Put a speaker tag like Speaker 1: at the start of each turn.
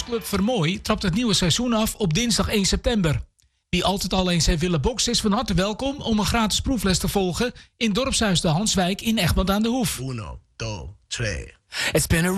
Speaker 1: Boksclub Vermooi trapt het nieuwe seizoen af op dinsdag 1 september. Wie altijd al eens heeft willen boksen is van harte welkom om een gratis proefles te volgen in dorpshuis De Hanswijk in Egmond aan de Hoef.
Speaker 2: 1, 2, 3.
Speaker 3: It's been a